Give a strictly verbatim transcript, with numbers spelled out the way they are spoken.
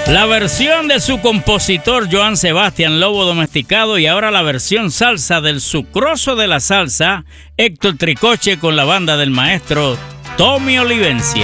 La versión de su compositor Joan Sebastián Lobo Domesticado y ahora la versión salsa del sucroso de la salsa Héctor Tricoche con la banda del maestro Tommy Olivencia.